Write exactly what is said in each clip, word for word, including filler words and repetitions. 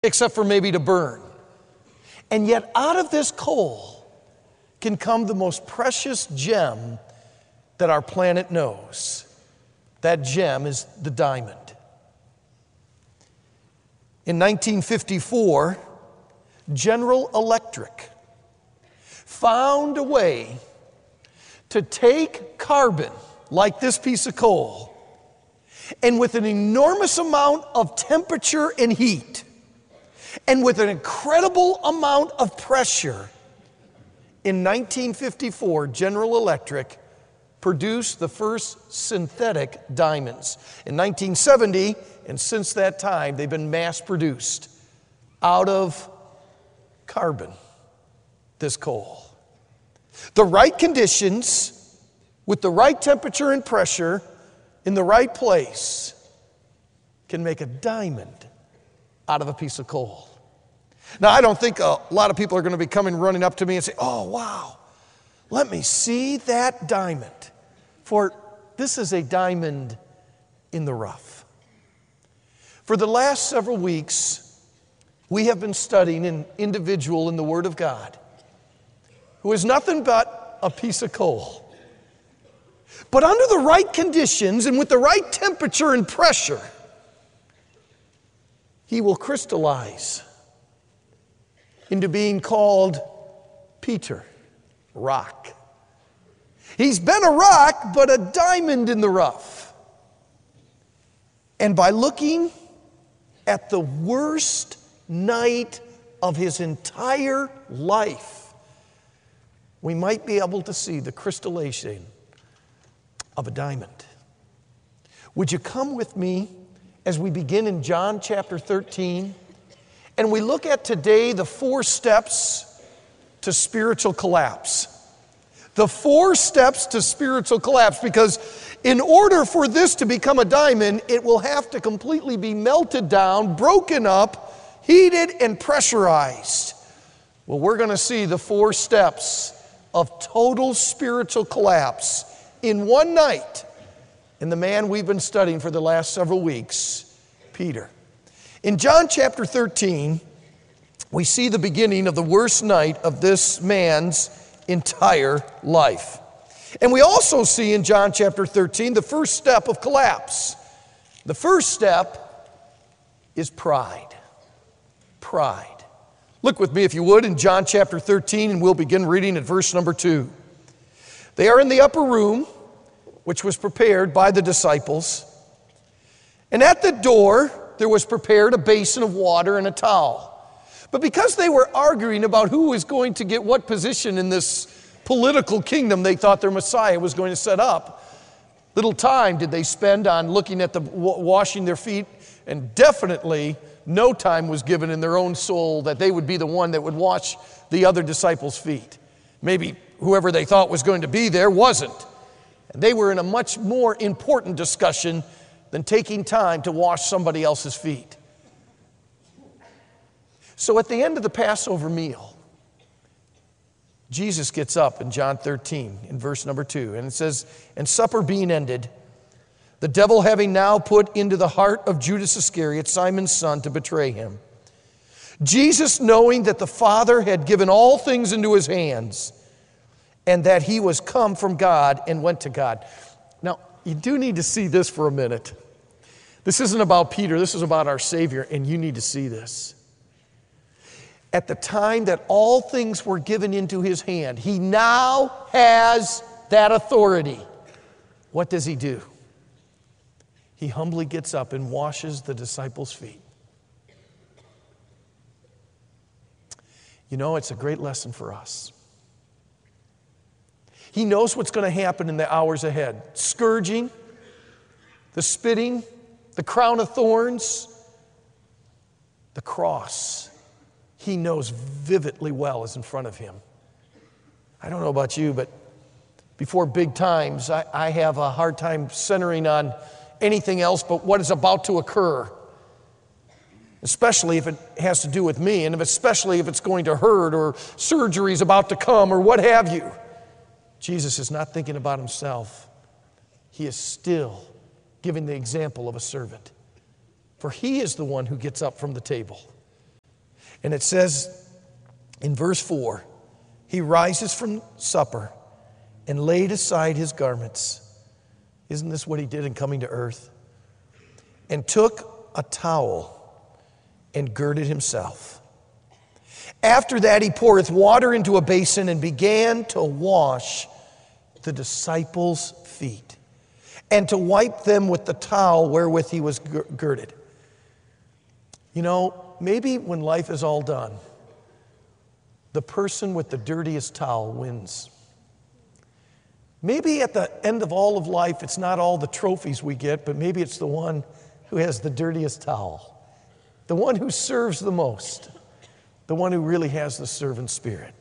except for maybe to burn. And yet out of this coal can come the most precious gem that our planet knows. That gem is the diamond. In nineteen fifty-four, General Electric found a way to take carbon, like this piece of coal, and with an enormous amount of temperature and heat, and with an incredible amount of pressure, in nineteen fifty-four, General Electric produced the first synthetic diamonds. In nineteen seventy, and since that time, they've been mass-produced out of carbon, this coal. The right conditions, with the right temperature and pressure, in the right place, can make a diamond out of a piece of coal. Now, I don't think a lot of people are going to be coming running up to me and say, "Oh, wow, let me see that diamond." For this is a diamond in the rough. For the last several weeks, we have been studying an individual in the Word of God who is nothing but a piece of coal. But under the right conditions and with the right temperature and pressure, he will crystallize into being called Peter, rock. He's been a rock, but a diamond in the rough. And by looking at the worst night of his entire life, we might be able to see the crystallization of a diamond. Would you come with me as we begin in John chapter thirteen, and we look at today the four steps to spiritual collapse. The four steps to spiritual collapse, because in order for this to become a diamond, it will have to completely be melted down, broken up, heated, and pressurized. Well, we're going to see the four steps of total spiritual collapse in one night in the man we've been studying for the last several weeks, Peter. In John chapter thirteen, we see the beginning of the worst night of this man's entire life. And we also see in John chapter thirteen the first step of collapse. The first step is pride. Pride. Look with me, if you would, in John chapter thirteen, and we'll begin reading at verse number two. They are in the upper room, which was prepared by the disciples. And at the door, there was prepared a basin of water and a towel. But because they were arguing about who was going to get what position in this political kingdom they thought their Messiah was going to set up, little time did they spend on looking at the washing their feet, and definitely no time was given in their own soul that they would be the one that would wash the other disciples' feet. Maybe whoever they thought was going to be there wasn't. And they were in a much more important discussion than taking time to wash somebody else's feet. So at the end of the Passover meal, Jesus gets up in John thirteen, in verse number two, and it says, "And supper being ended, the devil having now put into the heart of Judas Iscariot, Simon's son, to betray him. Jesus, knowing that the Father had given all things into his hands, and that he was come from God and went to God." Now, you do need to see this for a minute. This isn't about Peter, this is about our Savior, and you need to see this. At the time that all things were given into his hand, he now has that authority. What does he do? He humbly gets up and washes the disciples' feet. You know, it's a great lesson for us. He knows what's going to happen in the hours ahead. Scourging, the spitting, the crown of thorns, the cross. He knows vividly well is in front of him. I don't know about you, but before big times, I, I have a hard time centering on anything else but what is about to occur. Especially if it has to do with me, and especially if it's going to hurt, or surgery is about to come, or what have you. Jesus is not thinking about himself. He is still giving the example of a servant. For he is the one who gets up from the table. And it says in verse four, he rises from supper and laid aside his garments. Isn't this what he did in coming to earth? And took a towel and girded himself. After that, he poureth water into a basin and began to wash the disciples' feet and to wipe them with the towel wherewith he was girded. You know, maybe when life is all done, the person with the dirtiest towel wins. Maybe at the end of all of life, it's not all the trophies we get, but maybe it's the one who has the dirtiest towel, the one who serves the most, the one who really has the servant spirit.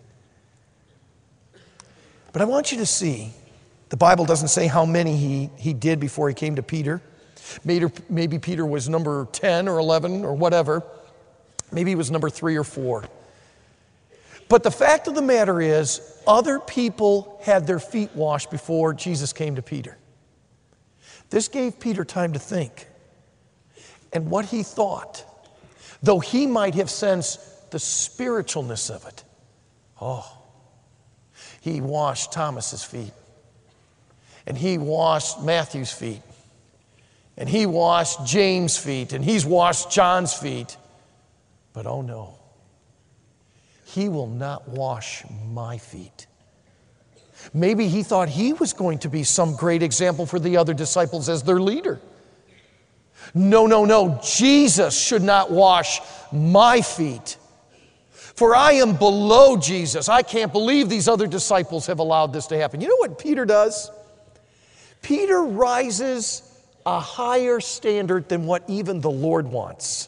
But I want you to see, the Bible doesn't say how many he, he did before he came to Peter. Maybe, maybe Peter was number ten or eleven or whatever. Maybe he was number three or four. But the fact of the matter is, other people had their feet washed before Jesus came to Peter. This gave Peter time to think. And what he thought, though he might have sensed the spiritualness of it, oh, he washed Thomas's feet. And he washed Matthew's feet. And he washed James' feet. And he's washed John's feet. But oh no, he will not wash my feet. Maybe he thought he was going to be some great example for the other disciples as their leader. No, no, no, Jesus should not wash my feet. For I am below Jesus. I can't believe these other disciples have allowed this to happen. You know what Peter does? Peter rises a higher standard than what even the Lord wants.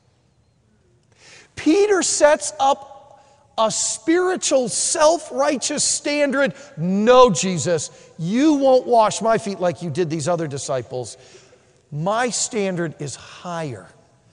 Peter sets up a spiritual, self-righteous standard. No, Jesus, you won't wash my feet like you did these other disciples. My standard is higher.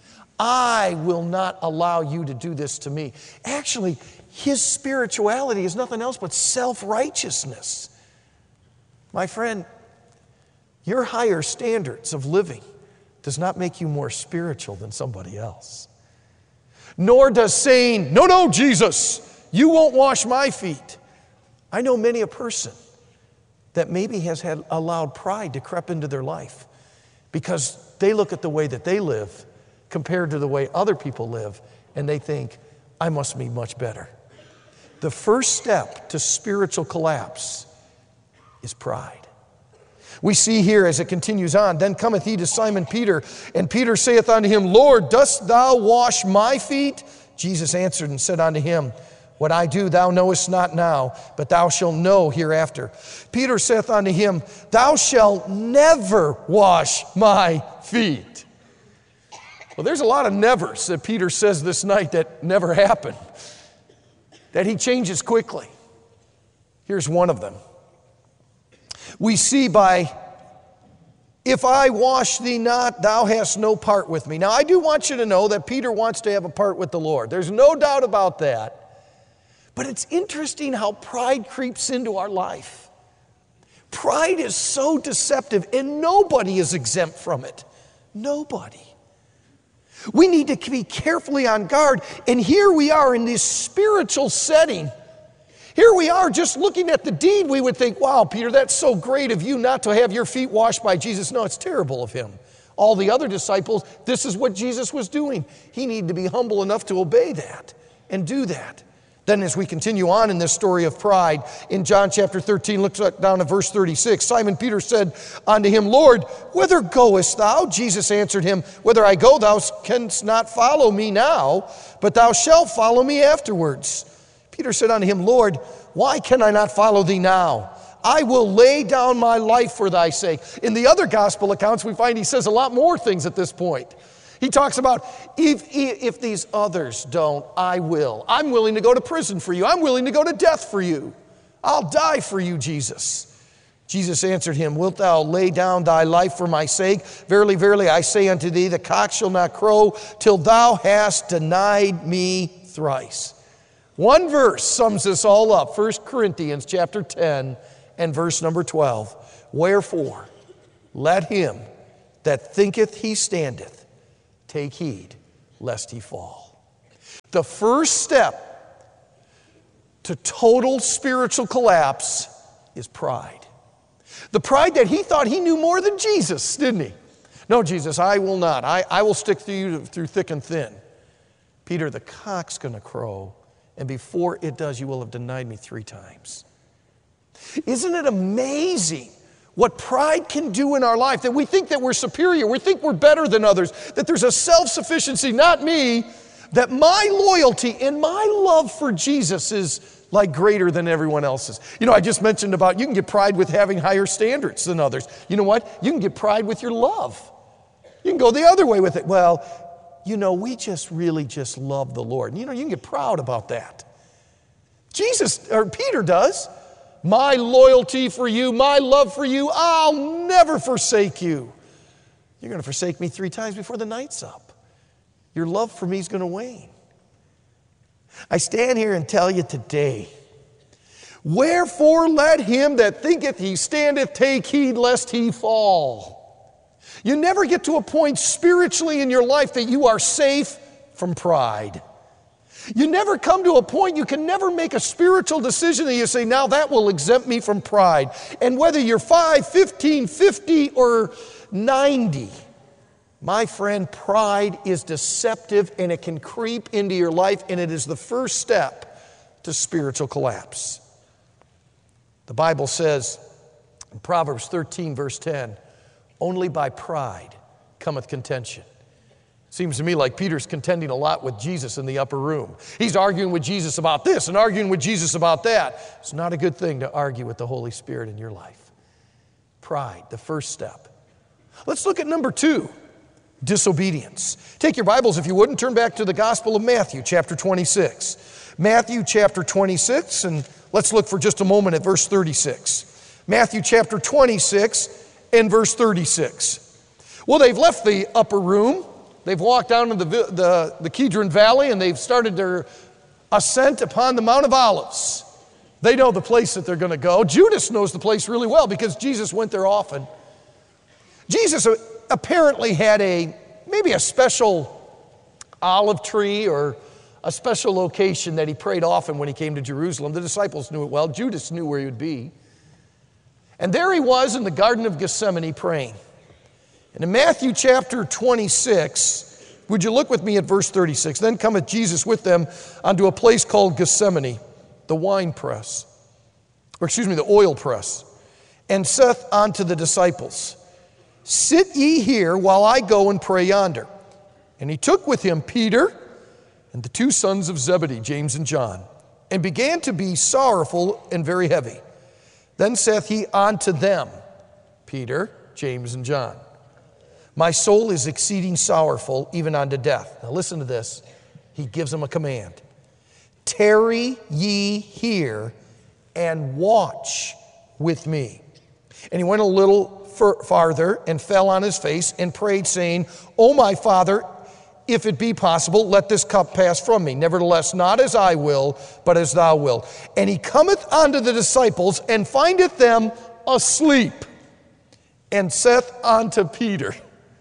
I will not allow you to do this to me. Actually, his spirituality is nothing else but self-righteousness. My friend, your higher standards of living does not make you more spiritual than somebody else. Nor does saying, no, no, Jesus, you won't wash my feet. I know many a person that maybe has had allowed pride to creep into their life because they look at the way that they live compared to the way other people live, and they think, I must be much better. The first step to spiritual collapse is pride. We see here as it continues on, then cometh he to Simon Peter, and Peter saith unto him, Lord, dost thou wash my feet? Jesus answered and said unto him, what I do thou knowest not now, but thou shalt know hereafter. Peter saith unto him, thou shalt never wash my feet. Well, there's a lot of nevers that Peter says this night that never happened, that he changes quickly. Here's one of them. We see by, if I wash thee not, thou hast no part with me. Now, I do want you to know that Peter wants to have a part with the Lord. There's no doubt about that. But it's interesting how pride creeps into our life. Pride is so deceptive, and nobody is exempt from it. Nobody. We need to be carefully on guard, and here we are in this spiritual setting. Here we are just looking at the deed. We would think, wow, Peter, that's so great of you not to have your feet washed by Jesus. No, it's terrible of him. All the other disciples, this is what Jesus was doing. He needed to be humble enough to obey that and do that. Then as we continue on in this story of pride, in John chapter thirteen, look down at verse thirty-six. Simon Peter said unto him, Lord, whither goest thou? Jesus answered him, whither I go, thou canst not follow me now, but thou shalt follow me afterwards. Peter said unto him, Lord, why can I not follow thee now? I will lay down my life for thy sake. In the other gospel accounts, we find he says a lot more things at this point. He talks about, if, if these others don't, I will. I'm willing to go to prison for you. I'm willing to go to death for you. I'll die for you, Jesus. Jesus answered him, wilt thou lay down thy life for my sake? Verily, verily, I say unto thee, the cock shall not crow till thou hast denied me thrice. One verse sums this all up. First Corinthians chapter ten and verse number twelve. Wherefore, let him that thinketh he standeth take heed lest he fall. The first step to total spiritual collapse is pride. The pride that he thought he knew more than Jesus, didn't he? No, Jesus, I will not. I, I will stick through you through thick and thin. Peter, the cock's going to crow, and before it does, you will have denied me three times. Isn't it amazing what pride can do in our life? That we think that we're superior, we think we're better than others, that there's a self-sufficiency, not me, that my loyalty and my love for Jesus is like greater than everyone else's. You know, I just mentioned about you can get pride with having higher standards than others. You know what? You can get pride with your love. You can go the other way with it. Well, you know, we just really just love the Lord. And, you know, you can get proud about that. Jesus, or Peter does. My loyalty for you, my love for you, I'll never forsake you. You're going to forsake me three times before the night's up. Your love for me is going to wane. I stand here and tell you today, wherefore let him that thinketh he standeth take heed lest he fall. You never get to a point spiritually in your life that you are safe from pride. You never come to a point, you can never make a spiritual decision that you say, now that will exempt me from pride. And whether you're five, fifteen, fifty, or ninety, my friend, pride is deceptive and it can creep into your life, and it is the first step to spiritual collapse. The Bible says in Proverbs thirteen, verse ten, only by pride cometh contention. Seems to me like Peter's contending a lot with Jesus in the upper room. He's arguing with Jesus about this and arguing with Jesus about that. It's not a good thing to argue with the Holy Spirit in your life. Pride, the first step. Let's look at number two, disobedience. Take your Bibles, if you would, and turn back to the Gospel of Matthew, chapter twenty-six. Matthew, chapter twenty-six, and let's look for just a moment at verse thirty-six. Matthew, chapter twenty-six, and verse thirty-six. Well, they've left the upper room. They've walked down to the, the, the Kidron Valley, and they've started their ascent upon the Mount of Olives. They know the place that they're going to go. Judas knows the place really well because Jesus went there often. Jesus apparently had a, maybe a special olive tree or a special location that he prayed often when he came to Jerusalem. The disciples knew it well. Judas knew where he would be. And there he was in the Garden of Gethsemane praying. And in Matthew chapter twenty-six, would you look with me at verse thirty-six? Then cometh Jesus with them unto a place called Gethsemane, the wine press, or excuse me, the oil press, and saith unto the disciples, sit ye here while I go and pray yonder. And he took with him Peter and the two sons of Zebedee, James and John, and began to be sorrowful and very heavy. Then saith he unto them, Peter, James, and John, my soul is exceeding sorrowful, even unto death. Now listen to this. He gives them a command. Tarry ye here and watch with me. And he went a little farther and fell on his face and prayed, saying, O my Father, if it be possible, let this cup pass from me. Nevertheless, not as I will, but as thou wilt. And he cometh unto the disciples and findeth them asleep, and saith unto Peter,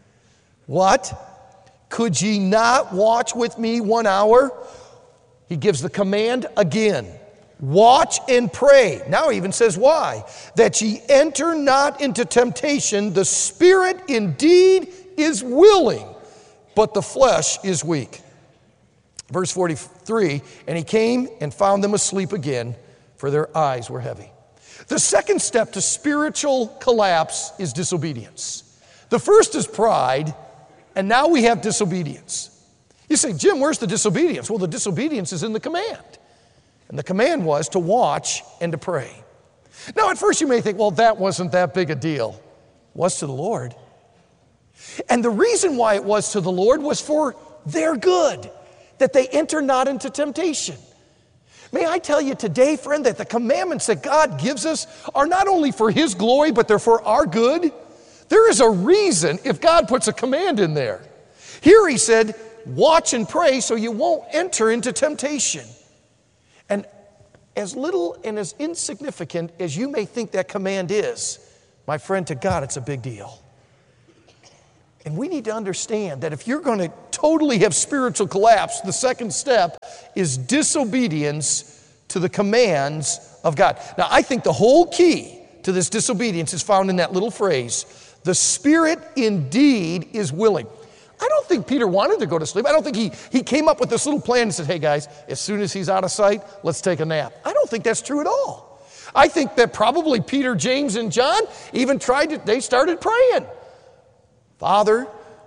what? Could ye not watch with me one hour? He gives the command again. Watch and pray. Now he even says why? That ye enter not into temptation. The spirit indeed is willing, but the flesh is weak. Verse forty-three, and he came and found them asleep again, for their eyes were heavy. The second step to spiritual collapse is disobedience. The first is pride, and now we have disobedience. You say, Jim, where's the disobedience? Well, the disobedience is in the command. And the command was to watch and to pray. Now, at first you may think, well, that wasn't that big a deal. It was to the Lord. And the reason why it was to the Lord was for their good, that they enter not into temptation. May I tell you today, friend, that the commandments that God gives us are not only for His glory, but they're for our good. There is a reason if God puts a command in there. Here He said, watch and pray so you won't enter into temptation. And as little and as insignificant as you may think that command is, my friend, to God it's a big deal. And we need to understand that if you're going to totally have spiritual collapse, the second step is disobedience to the commands of God. Now, I think the whole key to this disobedience is found in that little phrase, the spirit indeed is willing. I don't think Peter wanted to go to sleep. I don't think he, he came up with this little plan and said, hey guys, as soon as he's out of sight, let's take a nap. I don't think that's true at all. I think that probably Peter, James, and John even tried to, they started praying. Father,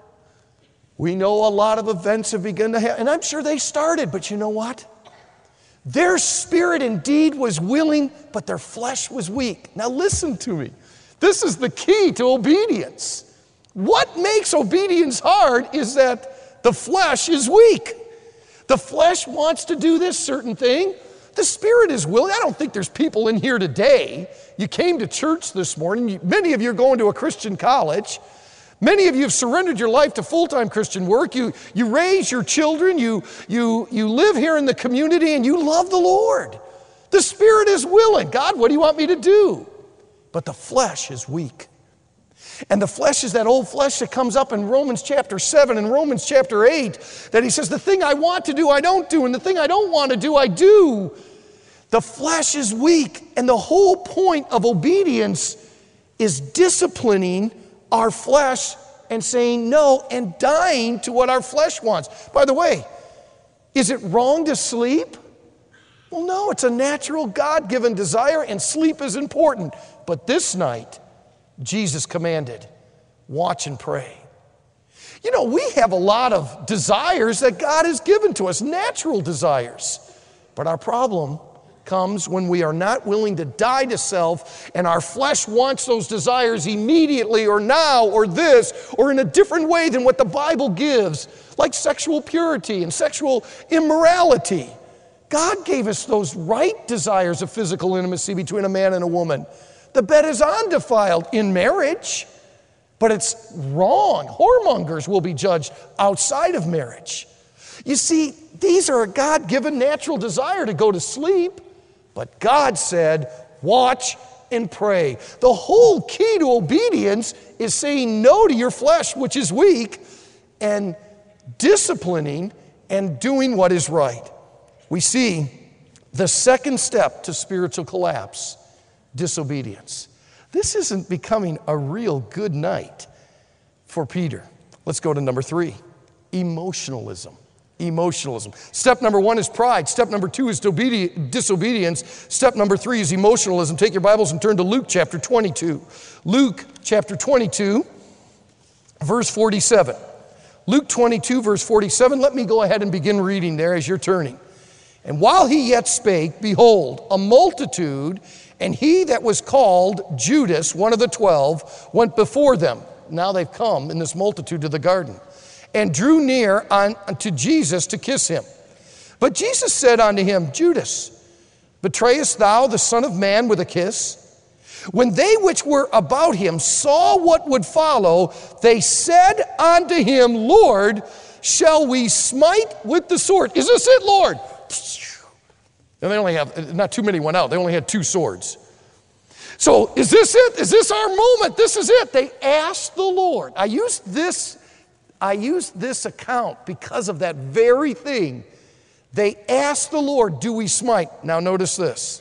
we know a lot of events have begun to happen, and I'm sure they started, but you know what? Their spirit indeed was willing, but their flesh was weak. Now listen to me. This is the key to obedience. What makes obedience hard is that the flesh is weak. The flesh wants to do this certain thing. The spirit is willing. I don't think there's people in here today. You came to church this morning. You, many of you are going to a Christian college. Many of you have surrendered your life to full-time Christian work. You, you raise your children. You, you, you live here in the community, and you love the Lord. The spirit is willing. God, what do you want me to do? But the flesh is weak. And the flesh is that old flesh that comes up in Romans chapter seven and Romans chapter eight, that he says, the thing I want to do, I don't do, and the thing I don't want to do, I do. The flesh is weak, and the whole point of obedience is disciplining our flesh and saying no and dying to what our flesh wants. By the way, is it wrong to sleep? Well, no, it's a natural God-given desire, and sleep is important. But this night, Jesus commanded, watch and pray. You know, we have a lot of desires that God has given to us, natural desires. But our problem comes when we are not willing to die to self, and our flesh wants those desires immediately or now or this or in a different way than what the Bible gives, like sexual purity and sexual immorality. God gave us those right desires of physical intimacy between a man and a woman. The bed is undefiled in marriage, but it's wrong. Whoremongers will be judged outside of marriage. You see, these are a God-given natural desire to go to sleep, but God said, watch and pray. The whole key to obedience is saying no to your flesh, which is weak, and disciplining and doing what is right. We see the second step to spiritual collapse, disobedience. This isn't becoming a real good night for Peter. Let's go to number three, emotionalism. Emotionalism. Step number one is pride. Step number two is disobedience. Step number three is emotionalism. Take your Bibles and turn to Luke chapter twenty-two. Luke chapter twenty-two, verse forty-seven. Luke twenty-two, verse forty-seven. Let me go ahead and begin reading there as you're turning. And while he yet spake, behold, a multitude, and he that was called Judas, one of the twelve, went before them. Now they've come in this multitude to the garden, and drew near unto Jesus to kiss him. But Jesus said unto him, Judas, betrayest thou the Son of Man with a kiss? When they which were about him saw what would follow, they said unto him, Lord, shall we smite with the sword? Is this it, Lord? And they only have, not too many went out. They only had two swords. So is this it? Is this our moment? This is it. They asked the Lord. I used this, I used this account because of that very thing. They asked the Lord, do we smite? Now notice this.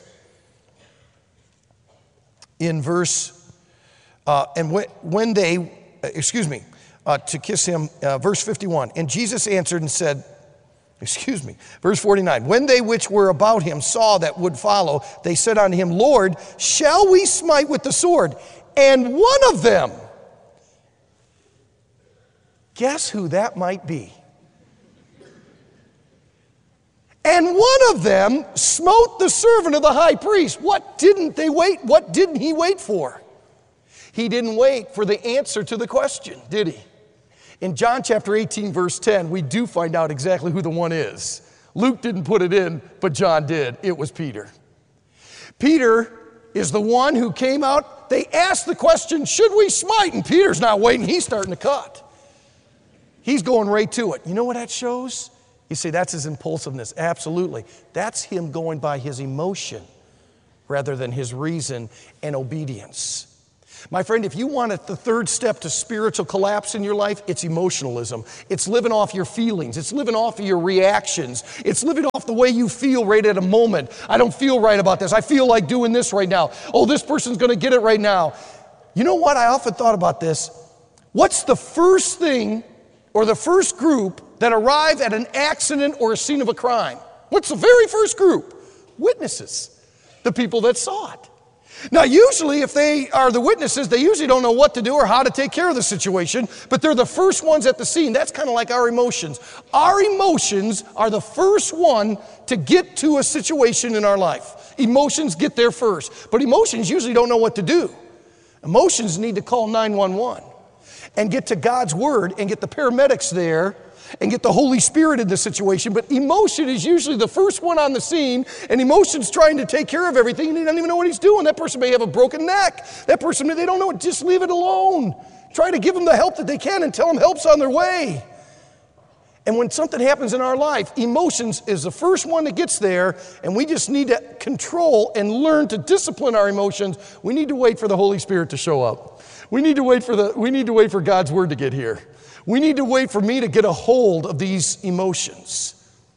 In verse, uh, and when, when they, uh, excuse me, uh, to kiss him, uh, verse fifty-one. And Jesus answered and said, excuse me, verse forty-nine. When they which were about him saw that would follow, they said unto him, Lord, shall we smite with the sword? And one of them, guess who that might be? And one of them smote the servant of the high priest. What didn't they wait? What didn't he wait for? He didn't wait for the answer to the question, did he? In John chapter eighteen, verse ten, we do find out exactly who the one is. Luke didn't put it in, but John did. It was Peter. Peter is the one who came out. They asked the question, should we smite? And Peter's not waiting. He's starting to cut. He's going right to it. You know what that shows? You say that's his impulsiveness. Absolutely. That's him going by his emotion rather than his reason and obedience. My friend, if you want the third step to spiritual collapse in your life, it's emotionalism. It's living off your feelings. It's living off of your reactions. It's living off the way you feel right at a moment. I don't feel right about this. I feel like doing this right now. Oh, this person's going to get it right now. You know what? I often thought about this. What's the first thing or the first group that arrive at an accident or a scene of a crime? What's the very first group? Witnesses. The people that saw it. Now, usually, if they are the witnesses, they usually don't know what to do or how to take care of the situation, but they're the first ones at the scene. That's kind of like our emotions. Our emotions are the first one to get to a situation in our life. Emotions get there first, but emotions usually don't know what to do. Emotions need to call nine one one and get to God's Word and get the paramedics there and get the Holy Spirit in the situation, but emotion is usually the first one on the scene, and emotion's trying to take care of everything, and he doesn't even know what he's doing. That person may have a broken neck. That person, they don't know it. Just leave it alone. Try to give them the help that they can and tell them help's on their way. And when something happens in our life, emotions is the first one that gets there, and we just need to control and learn to discipline our emotions. We need to wait for the Holy Spirit to show up. We need to wait for the, we need to wait for God's Word to get here. We need to wait for me to get a hold of these emotions.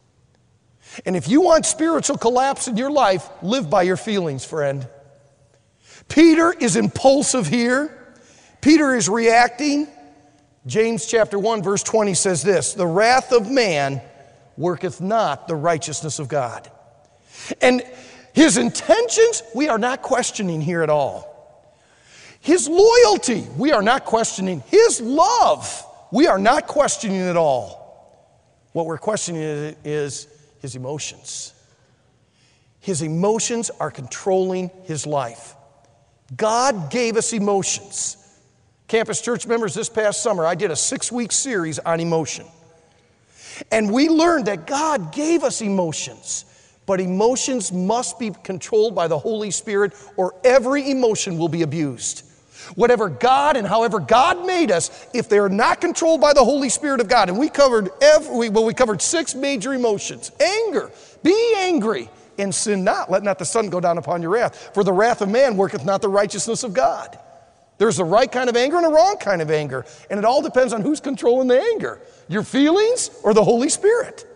And if you want spiritual collapse in your life, live by your feelings, friend. Peter is impulsive here. Peter is reacting. James chapter one, verse twenty says this, "The wrath of man worketh not the righteousness of God." And his intentions, we are not questioning here at all. His loyalty, we are not questioning. His love, we are not questioning at all. What we're questioning is his emotions. His emotions are controlling his life. God gave us emotions. Campus Church members, this past summer, I did a six-week series on emotion. And we learned that God gave us emotions, but emotions must be controlled by the Holy Spirit, or every emotion will be abused. Whatever God and however God made us, if they're not controlled by the Holy Spirit of God, and we covered every, well, we covered six major emotions. Anger, be angry, and sin not. Let not the sun go down upon your wrath. For the wrath of man worketh not the righteousness of God. There's the right kind of anger and a wrong kind of anger. And it all depends on who's controlling the anger. Your feelings or the Holy Spirit.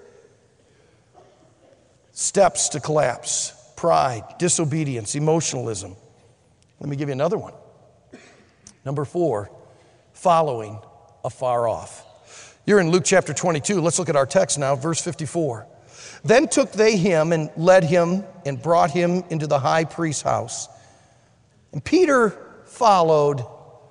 Steps to collapse. Pride, disobedience, emotionalism. Let me give you another one. Number four, following afar off. You're in Luke chapter twenty-two. Let's look at our text now, verse fifty-four. Then took they him and led him and brought him into the high priest's house. And Peter followed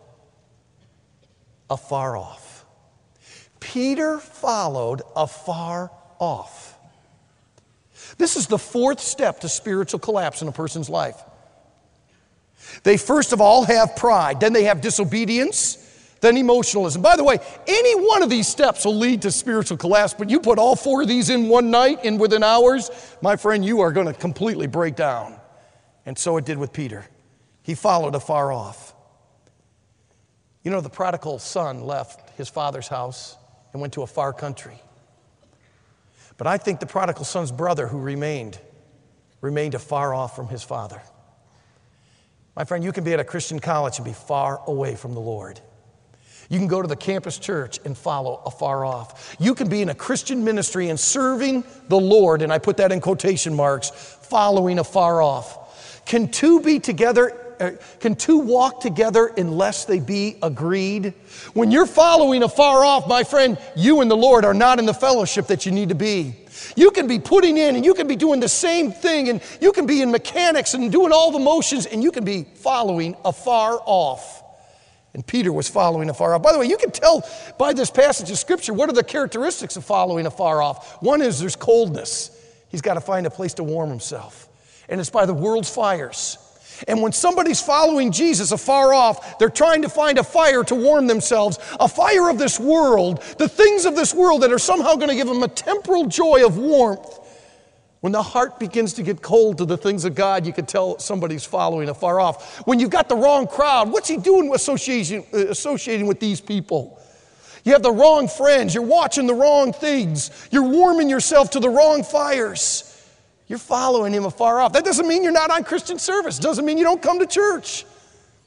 afar off. Peter followed afar off. This is the fourth step to spiritual collapse in a person's life. They first of all have pride, then they have disobedience, then emotionalism. By the way, any one of these steps will lead to spiritual collapse, but you put all four of these in one night and within hours, my friend, you are going to completely break down. And so it did with Peter. He followed afar off. You know, the prodigal son left his father's house and went to a far country. But I think the prodigal son's brother who remained, remained afar off from his father. My friend, you can be at a Christian college and be far away from the Lord. You can go to the campus church and follow afar off. You can be in a Christian ministry and serving the Lord, and I put that in quotation marks, following afar off. Can two be together? Uh, can two walk together unless they be agreed? When you're following afar off, my friend, you and the Lord are not in the fellowship that you need to be. You can be putting in and you can be doing the same thing, and you can be in mechanics and doing all the motions, and you can be following afar off. And Peter was following afar off. By the way, you can tell by this passage of Scripture what are the characteristics of following afar off. One is there's coldness. He's got to find a place to warm himself. And it's by the world's fires. And when somebody's following Jesus afar off, they're trying to find a fire to warm themselves, a fire of this world, the things of this world that are somehow going to give them a temporal joy of warmth. When the heart begins to get cold to the things of God, you can tell somebody's following afar off. When you've got the wrong crowd, what's he doing associating, associating with these people? You have the wrong friends, you're watching the wrong things, you're warming yourself to the wrong fires. You're following him afar off. That doesn't mean you're not on Christian service. It doesn't mean you don't come to church.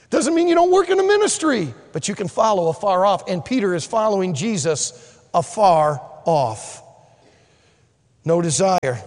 Doesn't mean you don't work in a ministry, but you can follow afar off. And Peter is following Jesus afar off. No desire.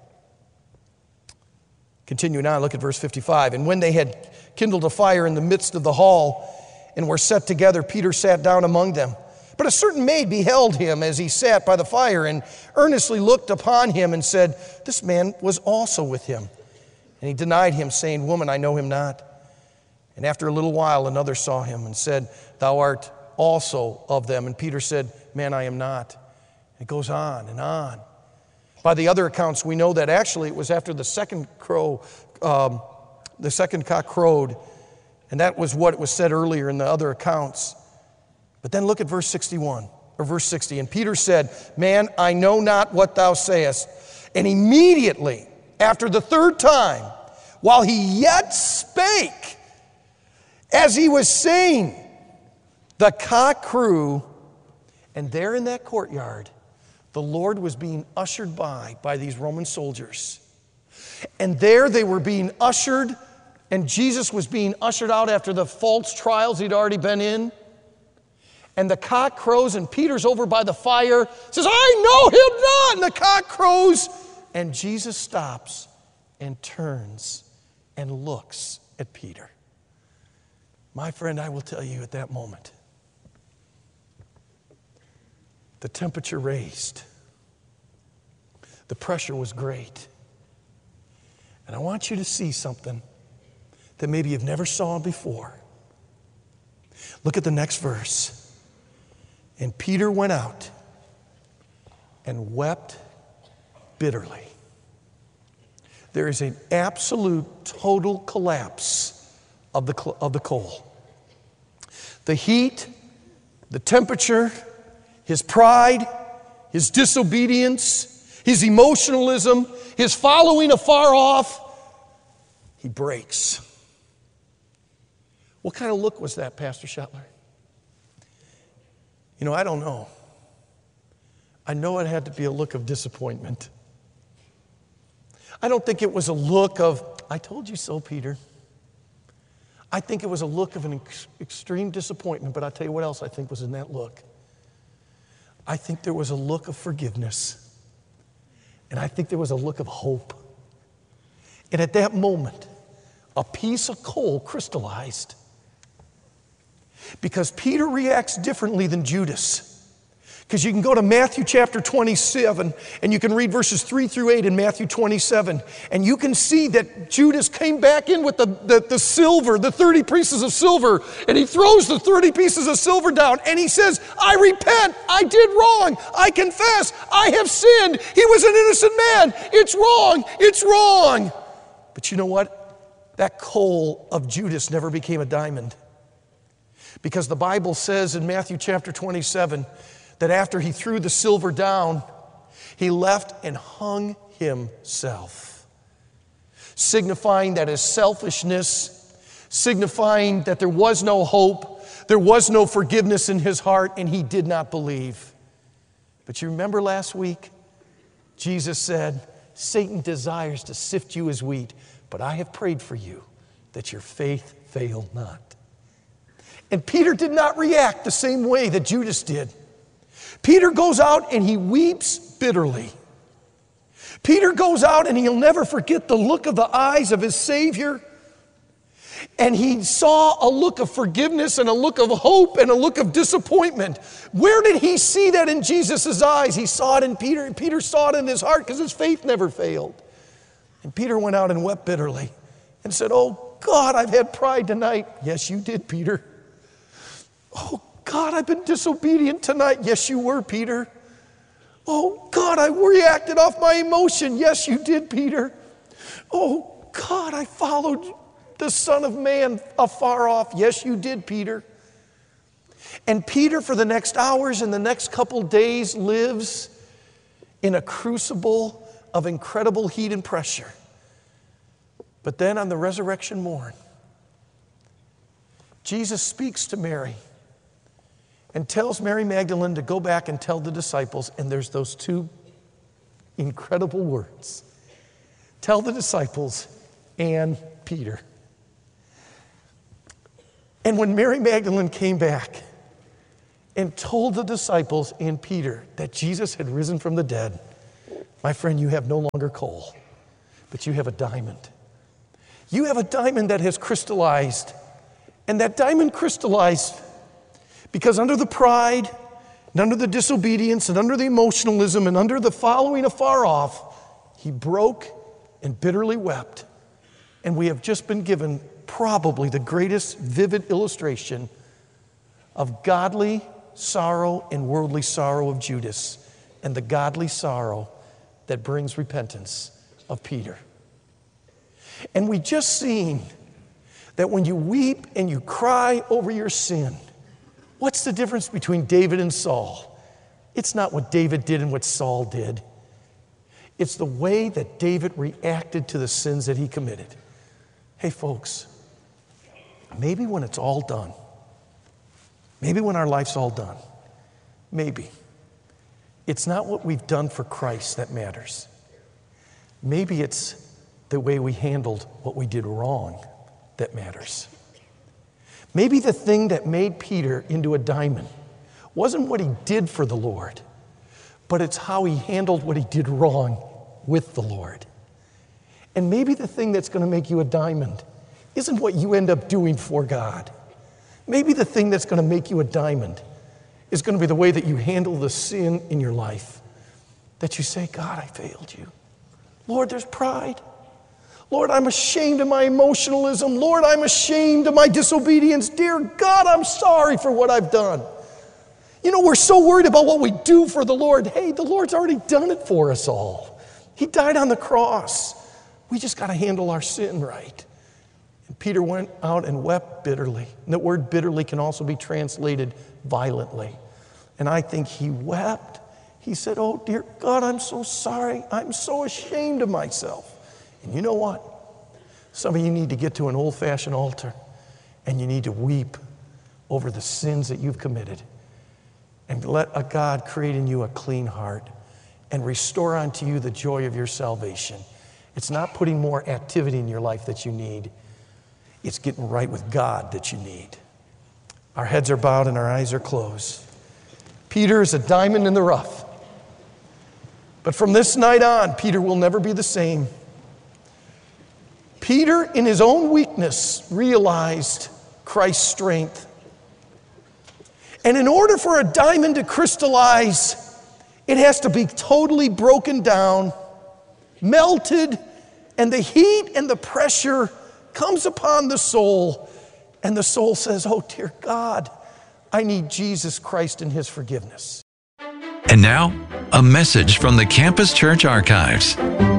Continuing on, look at verse fifty-five. And when they had kindled a fire in the midst of the hall and were set together, Peter sat down among them. But a certain maid beheld him as he sat by the fire and earnestly looked upon him and said, "This man was also with him." And he denied him, saying, "Woman, I know him not." And after a little while, another saw him and said, "Thou art also of them." And Peter said, "Man, I am not." It goes on and on. By the other accounts, we know that actually it was after the second crow, um, the second cock crowed, and that was what was said earlier in the other accounts. But then look at verse sixty-one, or verse sixty. And Peter said, "Man, I know not what thou sayest." And immediately, after the third time, while he yet spake, as he was saying, the cock crew, and there in that courtyard, the Lord was being ushered by by these Roman soldiers. And there they were being ushered, and Jesus was being ushered out after the false trials he'd already been in. And the cock crows, and Peter's over by the fire, says, "I know him not!" And the cock crows, and Jesus stops and turns and looks at Peter. My friend, I will tell you at that moment, the temperature raised. The pressure was great. And I want you to see something that maybe you've never saw before. Look at the next verse. And Peter went out and wept bitterly. There is an absolute, total collapse of the, of the coal. The heat, the temperature, his pride, his disobedience, his emotionalism, his following afar off, he breaks. What kind of look was that, Pastor Schottler? You know, I don't know. I know it had to be a look of disappointment. I don't think it was a look of, "I told you so, Peter." I think it was a look of an ex- extreme disappointment, but I'll tell you what else I think was in that look. I think there was a look of forgiveness. And I think there was a look of hope. And at that moment, a piece of coal crystallized. Because Peter reacts differently than Judas. Because you can go to Matthew chapter twenty-seven, and you can read verses three through eight in Matthew twenty-seven, and you can see that Judas came back in with the, the, the silver, the thirty pieces of silver, and he throws the thirty pieces of silver down, and he says, "I repent, I did wrong, I confess, I have sinned, he was an innocent man, it's wrong, it's wrong." But you know what? That coal of Judas never became a diamond. Because the Bible says in Matthew chapter twenty-seven, that after he threw the silver down, he left and hung himself, signifying that his selfishness, signifying that there was no hope, there was no forgiveness in his heart, and he did not believe. But you remember last week, Jesus said, "Satan desires to sift you as wheat, but I have prayed for you that your faith fail not." And Peter did not react the same way that Judas did. Peter goes out and he weeps bitterly. Peter goes out and he'll never forget the look of the eyes of his Savior. And he saw a look of forgiveness and a look of hope and a look of disappointment. Where did he see that in Jesus' eyes? He saw it in Peter, and Peter saw it in his heart because his faith never failed. And Peter went out and wept bitterly and said, "Oh God, I've had pride tonight." "Yes, you did, Peter." "Oh God, I've been disobedient tonight." "Yes, you were, Peter." "Oh God, I reacted off my emotion." "Yes, you did, Peter." "Oh God, I followed the Son of Man afar off." "Yes, you did, Peter." And Peter, for the next hours and the next couple days, lives in a crucible of incredible heat and pressure. But then on the resurrection morn, Jesus speaks to Mary and tells Mary Magdalene to go back and tell the disciples, and there's those two incredible words. Tell the disciples and Peter. And when Mary Magdalene came back and told the disciples and Peter that Jesus had risen from the dead, my friend, you have no longer coal, but you have a diamond. You have a diamond that has crystallized. And that diamond crystallized because under the pride and under the disobedience and under the emotionalism and under the following afar off, he broke and bitterly wept. And we have just been given probably the greatest vivid illustration of godly sorrow and worldly sorrow of Judas and the godly sorrow that brings repentance of Peter. And we just seen that when you weep and you cry over your sin, what's the difference between David and Saul? It's not what David did and what Saul did. It's the way that David reacted to the sins that he committed. Hey, folks, maybe when it's all done, maybe when our life's all done, maybe it's not what we've done for Christ that matters. Maybe it's the way we handled what we did wrong that matters. Maybe the thing that made Peter into a diamond wasn't what he did for the Lord, but it's how he handled what he did wrong with the Lord. And maybe the thing that's going to make you a diamond isn't what you end up doing for God. Maybe the thing that's going to make you a diamond is going to be the way that you handle the sin in your life. That you say, God, I failed you. Lord, there's pride. Lord, I'm ashamed of my emotionalism. Lord, I'm ashamed of my disobedience. Dear God, I'm sorry for what I've done. You know, we're so worried about what we do for the Lord. Hey, the Lord's already done it for us all. He died on the cross. We just got to handle our sin right. And Peter went out and wept bitterly. And the word bitterly can also be translated violently. And I think he wept. He said, oh, dear God, I'm so sorry. I'm so ashamed of myself. And you know what? Some of you need to get to an old-fashioned altar and you need to weep over the sins that you've committed and let a God create in you a clean heart and restore unto you the joy of your salvation. It's not putting more activity in your life that you need. It's getting right with God that you need. Our heads are bowed and our eyes are closed. Peter is a diamond in the rough. But from this night on, Peter will never be the same. Peter, in his own weakness, realized Christ's strength. And in order for a diamond to crystallize, it has to be totally broken down, melted, and the heat and the pressure comes upon the soul. And the soul says, oh, dear God, I need Jesus Christ and his forgiveness. And now, a message from the Campus Church Archives.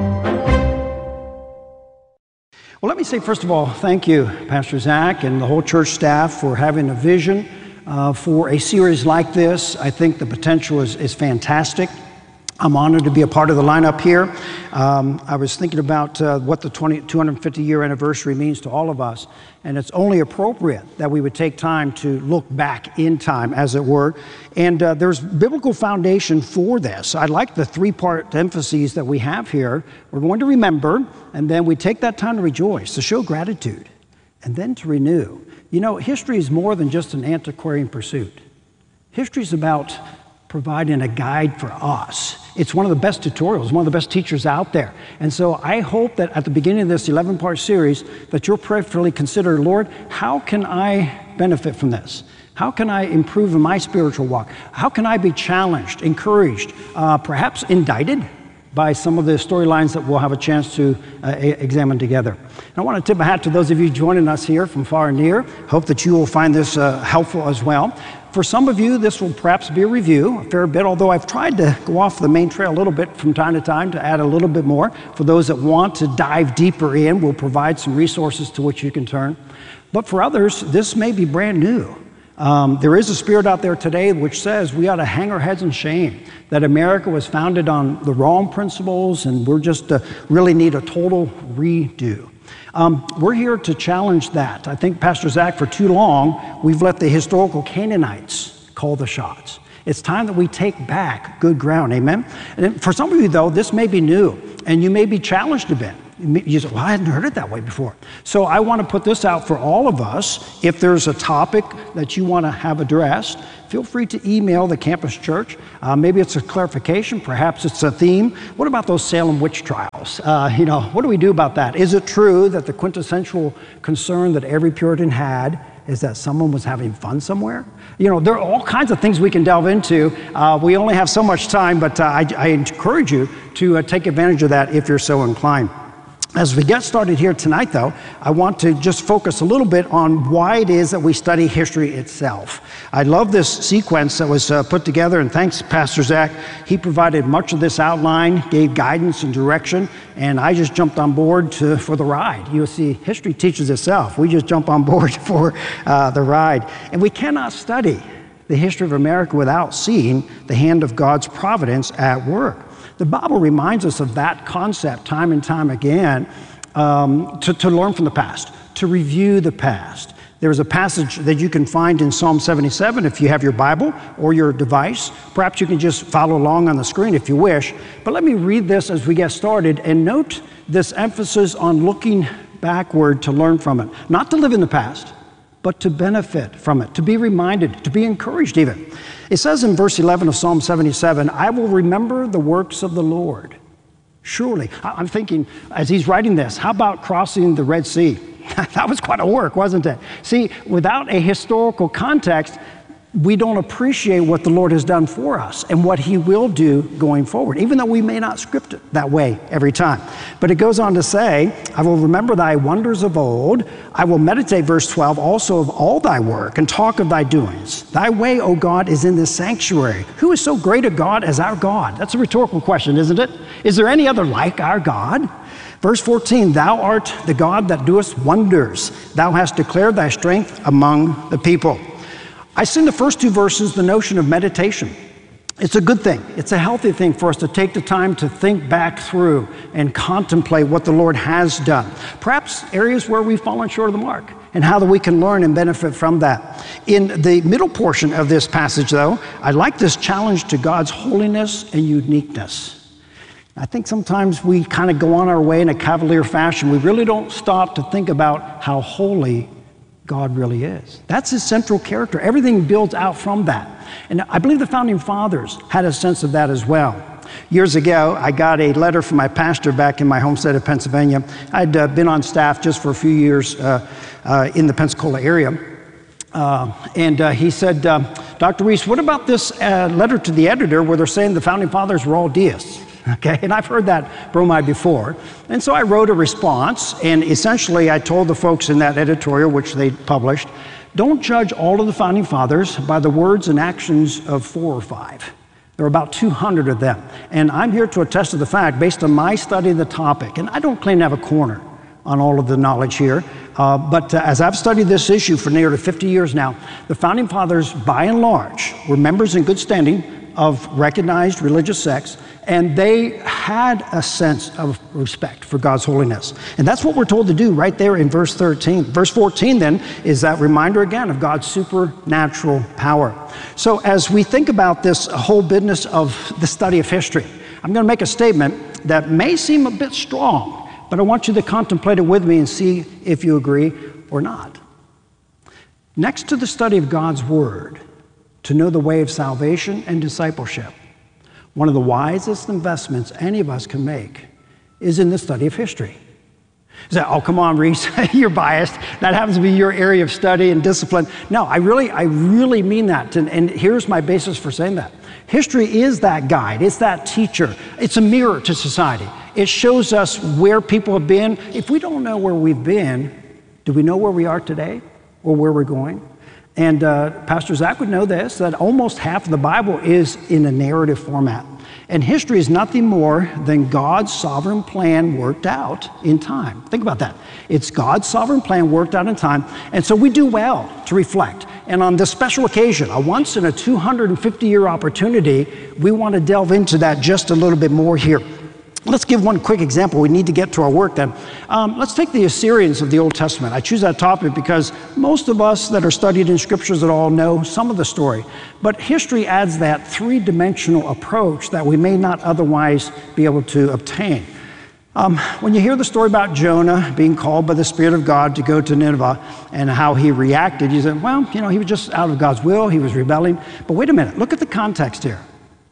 Well, let me say, first of all, thank you, Pastor Zach and the whole church staff for having a vision uh, for a series like this. I think the potential is, is fantastic. I'm honored to be a part of the lineup here. Um, I was thinking about uh, what the two hundred fifty year anniversary means to all of us, and it's only appropriate that we would take time to look back in time, as it were. And uh, there's biblical foundation for this. I like the three-part emphases that we have here. We're going to remember, and then we take that time to rejoice, to show gratitude, and then to renew. You know, history is more than just an antiquarian pursuit. History is about providing a guide for us. It's one of the best tutorials, one of the best teachers out there. And so I hope that at the beginning of this eleven part series that you'll prayerfully consider, Lord, how can I benefit from this? How can I improve in my spiritual walk? How can I be challenged, encouraged, uh, perhaps indicted by some of the storylines that we'll have a chance to uh, examine together. And I want to tip a hat to those of you joining us here from far and near. Hope that you will find this uh, helpful as well. For some of you, this will perhaps be a review, a fair bit, although I've tried to go off the main trail a little bit from time to time to add a little bit more. For those that want to dive deeper in, we'll provide some resources to which you can turn. But for others, this may be brand new. Um, there is a spirit out there today which says we ought to hang our heads in shame, that America was founded on the wrong principles and we're just uh, really need a total redo. Um, we're here to challenge that. I think, Pastor Zach, for too long, we've let the historical Canaanites call the shots. It's time that we take back good ground, amen? And for some of you, though, this may be new, and you may be challenged a bit. You say, well, I hadn't heard it that way before. So I want to put this out for all of us. If there's a topic that you want to have addressed, feel free to email the campus church. Uh, maybe it's a clarification, perhaps it's a theme. What about those Salem witch trials? Uh, you know, what do we do about that? Is it true that the quintessential concern that every Puritan had is that someone was having fun somewhere? You know, there are all kinds of things we can delve into. Uh, we only have so much time, but uh, I, I encourage you to uh, take advantage of that if you're so inclined. As we get started here tonight, though, I want to just focus a little bit on why it is that we study history itself. I love this sequence that was uh, put together, and thanks, Pastor Zach. He provided much of this outline, gave guidance and direction, and I just jumped on board to, for the ride. You'll see, history teaches itself. We just jump on board for uh, the ride. And we cannot study the history of America without seeing the hand of God's providence at work. The Bible reminds us of that concept time and time again, um, to, to learn from the past, to review the past. There's a passage that you can find in Psalm seventy-seven if you have your Bible or your device. Perhaps you can just follow along on the screen if you wish. But let me read this as we get started, and note this emphasis on looking backward to learn from it. Not to live in the past, but to benefit from it, to be reminded, to be encouraged even. It says in verse eleven of Psalm seventy-seven, I will remember the works of the Lord. Surely, I'm thinking, as he's writing this, how about crossing the Red Sea? That was quite a work, wasn't it? See, without a historical context, we don't appreciate what the Lord has done for us and what he will do going forward, even though we may not script it that way every time. But it goes on to say, I will remember thy wonders of old. I will meditate, verse twelve, also of all thy work and talk of thy doings. Thy way, O God, is in this sanctuary. Who is so great a God as our God? That's a rhetorical question, isn't it? Is there any other like our God? Verse fourteen, thou art the God that doest wonders. Thou hast declared thy strength among the people. I see in the first two verses the notion of meditation. It's a good thing. It's a healthy thing for us to take the time to think back through and contemplate what the Lord has done. Perhaps areas where we've fallen short of the mark and how that we can learn and benefit from that. In the middle portion of this passage, though, I like this challenge to God's holiness and uniqueness. I think sometimes we kind of go on our way in a cavalier fashion. We really don't stop to think about how holy God really is. That's his central character. Everything builds out from that. And I believe the founding fathers had a sense of that as well. Years ago, I got a letter from my pastor back in my home state of Pennsylvania. I'd uh, been on staff just for a few years uh, uh, in the Pensacola area. Uh, and uh, he said, uh, Doctor Reese, what about this uh, letter to the editor where they're saying the founding fathers were all deists? Okay, and I've heard that bromide before. And so I wrote a response, and essentially I told the folks in that editorial, which they published, don't judge all of the founding fathers by the words and actions of four or five. There are about two hundred of them. And I'm here to attest to the fact, based on my study of the topic, and I don't claim to have a corner on all of the knowledge here, uh, but uh, as I've studied this issue for nearly fifty years now, the founding fathers, by and large, were members in good standing of recognized religious sects, and they had a sense of respect for God's holiness. And that's what we're told to do right there in verse thirteen. Verse fourteen then is that reminder again of God's supernatural power. So as we think about this whole business of the study of history, I'm going to make a statement that may seem a bit strong, but I want you to contemplate it with me and see if you agree or not. Next to the study of God's word, to know the way of salvation and discipleship, one of the wisest investments any of us can make is in the study of history. You say, oh, come on, Reese, you're biased. That happens to be your area of study and discipline. No, I really, I really mean that. And, and here's my basis for saying that. History is that guide. It's that teacher. It's a mirror to society. It shows us where people have been. If we don't know where we've been, do we know where we are today or where we're going? And uh, Pastor Zach would know this, that almost half of the Bible is in a narrative format. And history is nothing more than God's sovereign plan worked out in time. Think about that. It's God's sovereign plan worked out in time. And so we do well to reflect. And on this special occasion, a once in a two hundred fifty year opportunity, we want to delve into that just a little bit more here. Let's give one quick example. We need to get to our work then. Um, let's take the Assyrians of the Old Testament. I choose that topic because most of us that are studied in scriptures at all know some of the story. But history adds that three-dimensional approach that we may not otherwise be able to obtain. Um, when you hear the story about Jonah being called by the Spirit of God to go to Nineveh and how he reacted, you say, well, you know, he was just out of God's will, he was rebelling. But wait a minute, look at the context here.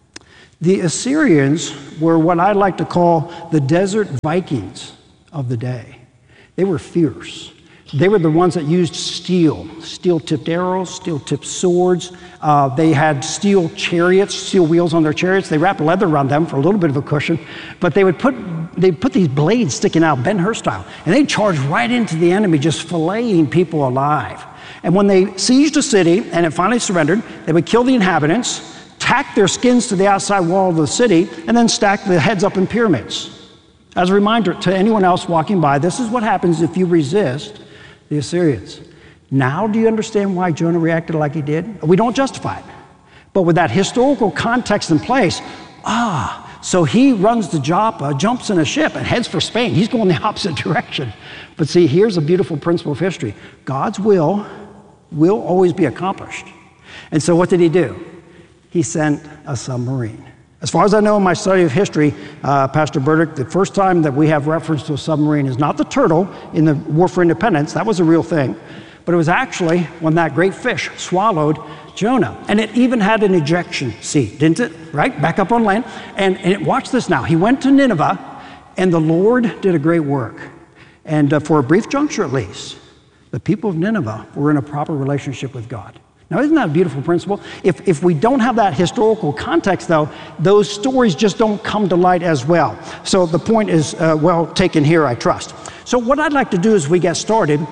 The Assyrians were what I like to call the desert Vikings of the day. They were fierce. They were the ones that used steel, steel-tipped arrows, steel-tipped swords. Uh, they had steel chariots, steel wheels on their chariots. They wrapped leather around them for a little bit of a cushion, but they would put they put these blades sticking out, Ben-Hur style, and they'd charge right into the enemy, just filleting people alive. And when they sieged a city and it finally surrendered, they would kill the inhabitants, tack their skins to the outside wall of the city, and then stack the heads up in pyramids. As a reminder to anyone else walking by, this is what happens if you resist the Assyrians. Now do you understand why Jonah reacted like he did? We don't justify it. But with that historical context in place, ah, so he runs to Joppa, jumps in a ship, and heads for Spain. He's going the opposite direction. But see, here's a beautiful principle of history. God's will will always be accomplished. And so what did he do? He sent a submarine. As far as I know in my study of history, uh, Pastor Burdick, the first time that we have reference to a submarine is not the turtle in the War for Independence. That was a real thing. But it was actually when that great fish swallowed Jonah. And it even had an ejection seat, didn't it? Right? Back up on land. And, and watch this now. He went to Nineveh, and the Lord did a great work. And uh, for a brief juncture at least, the people of Nineveh were in a proper relationship with God. Now, isn't that a beautiful principle? If, if we don't have that historical context, though, those stories just don't come to light as well. So the point is uh, well taken here, I trust. So what I'd like to do as we get started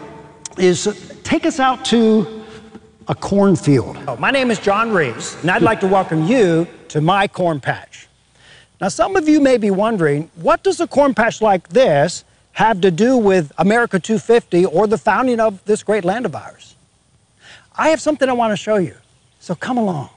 is take us out to a cornfield. Oh, my name is John Reeves, and I'd like to welcome you to my corn patch. Now, some of you may be wondering, what does a corn patch like this have to do with America two fifty or the founding of this great land of ours? I have something I want to show you, so come along.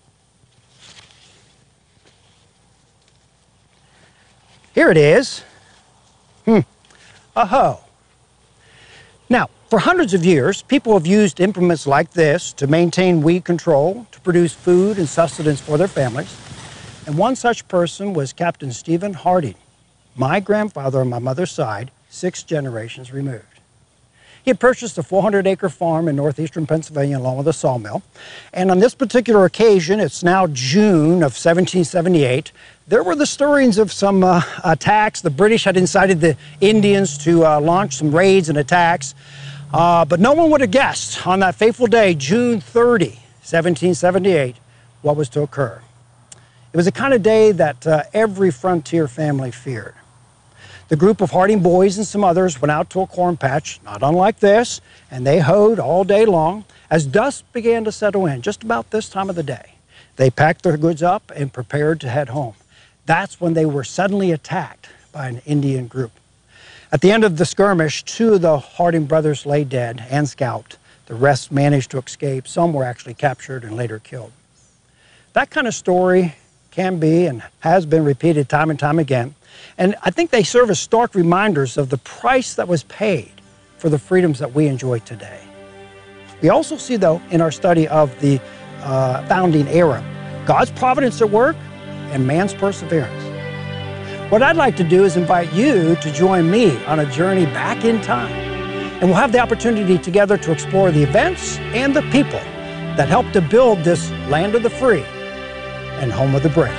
Here it is. Hmm. A hoe. Now, for hundreds of years, people have used implements like this to maintain weed control, to produce food and sustenance for their families. And one such person was Captain Stephen Harding, my grandfather on my mother's side, six generations removed. He had purchased a four hundred acre farm in northeastern Pennsylvania along with a sawmill. And on this particular occasion, it's now June of seventeen seventy-eight, there were the stirrings of some uh, attacks. The British had incited the Indians to uh, launch some raids and attacks. Uh, but no one would have guessed on that fateful day, June thirtieth, seventeen seventy-eight, what was to occur. It was the kind of day that uh, every frontier family feared. The group of Harding boys and some others went out to a corn patch, not unlike this, and they hoed all day long. As dusk began to settle in, just about this time of the day, they packed their goods up and prepared to head home. That's when they were suddenly attacked by an Indian group. At the end of the skirmish, two of the Harding brothers lay dead and scalped. The rest managed to escape. Some were actually captured and later killed. That kind of story can be and has been repeated time and time again. And I think they serve as stark reminders of the price that was paid for the freedoms that we enjoy today. We also see, though, in our study of the uh, founding era, God's providence at work and man's perseverance. What I'd like to do is invite you to join me on a journey back in time. And we'll have the opportunity together to explore the events and the people that helped to build this land of the free and home of the brave.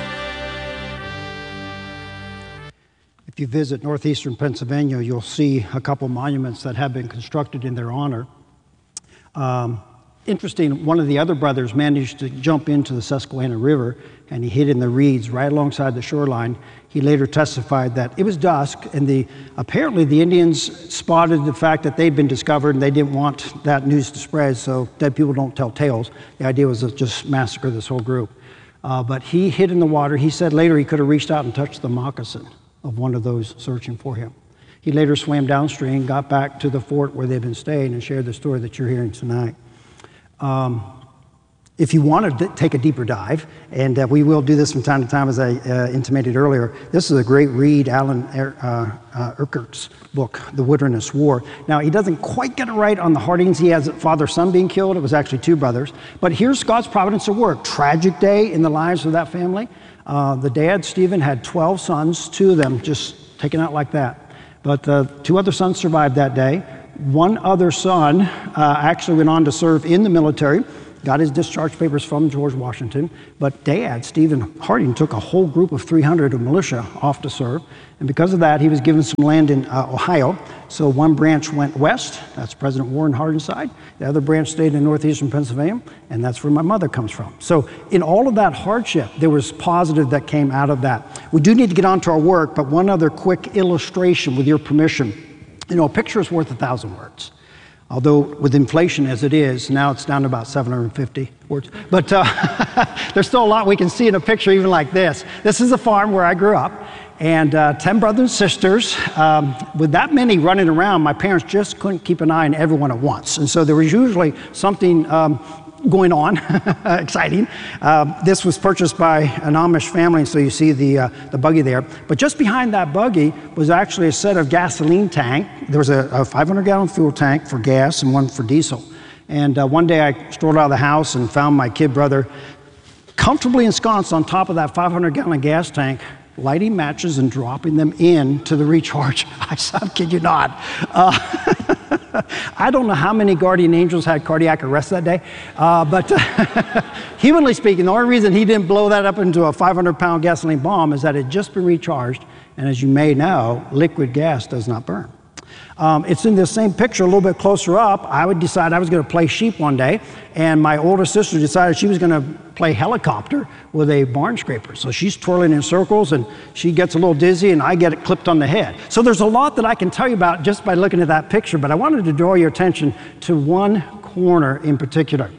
If you visit northeastern Pennsylvania, you'll see a couple monuments that have been constructed in their honor. Um, interesting, one of the other brothers managed to jump into the Susquehanna River, and he hid in the reeds right alongside the shoreline. He later testified that it was dusk, and the apparently the Indians spotted the fact that they'd been discovered, and they didn't want that news to spread, so dead people don't tell tales. The idea was to just massacre this whole group. Uh, but he hid in the water. He said later he could have reached out and touched the moccasin of one of those searching for him. He later swam downstream, got back to the fort where they'd been staying, and shared the story that you're hearing tonight. Um, if you want to d- take a deeper dive, and uh, we will do this from time to time, as I uh, intimated earlier, this is a great read, Alan er- uh, uh, Urquhart's book, The Wilderness War. Now, he doesn't quite get it right on the Hardings. He has father-son being killed. It was actually two brothers. But here's God's providence at work. Tragic day in the lives of that family. Uh, the dad, Stephen, had twelve sons. Two of them just taken out like that. But uh, two other sons survived that day. One other son uh, actually went on to serve in the military, got his discharge papers from George Washington, but Dad, Stephen Harding, took a whole group of three hundred of militia off to serve, and because of that, he was given some land in uh, Ohio. So one branch went west, that's President Warren Harding's side. The other branch stayed in northeastern Pennsylvania, and that's where my mother comes from. So in all of that hardship, there was positive that came out of that. We do need to get on to our work, but one other quick illustration, with your permission. You know, a picture is worth a thousand words. Although with inflation as it is, now it's down to about seven hundred fifty words. But uh, there's still a lot we can see in a picture even like this. This is a farm where I grew up, and uh, ten brothers and sisters. Um, with that many running around, my parents just couldn't keep an eye on everyone at once. And so there was usually something um, going on, exciting. Uh, this was purchased by an Amish family, so you see the, uh, the buggy there. But just behind that buggy was actually a set of gasoline tank. There was a, a five hundred gallon fuel tank for gas and one for diesel. And uh, one day I strolled out of the house and found my kid brother comfortably ensconced on top of that five hundred gallon gas tank, lighting matches and dropping them in to the recharge. I said, I kid you not. Uh, I don't know how many guardian angels had cardiac arrest that day, uh, but uh, humanly speaking, the only reason he didn't blow that up into a five hundred pound gasoline bomb is that it had just been recharged, and as you may know, liquid gas does not burn. Um, it's in this same picture, a little bit closer up. I would decide I was going to play sheep one day, and my older sister decided she was going to play helicopter with a barn scraper. So she's twirling in circles, and she gets a little dizzy, and I get it clipped on the head. So there's a lot that I can tell you about just by looking at that picture, but I wanted to draw your attention to one corner in particular.